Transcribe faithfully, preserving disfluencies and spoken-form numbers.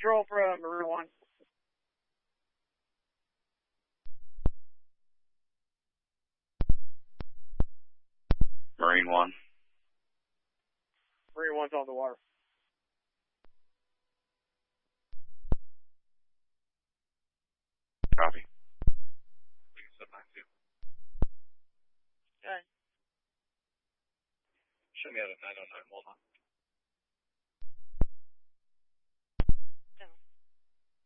control for uh, Marine one. Marine one. Marine one's on the water. Copy. Okay. Show me out at nine oh nine, hold on.